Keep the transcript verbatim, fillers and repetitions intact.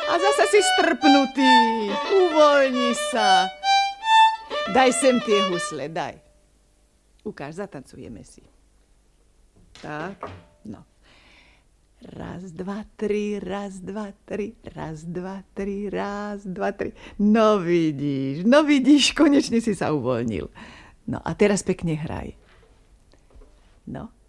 A zase si strpnutý. Uvoľni sa. Daj sem tie husle, daj. Ukáž, zatancujeme si. Tak, no. Raz, dva, tri, raz, dva, tri, raz, dva, tri, raz, dva, tri. No vidíš, no vidíš, konečne si sa uvoľnil. No a teraz pekne hraj. No.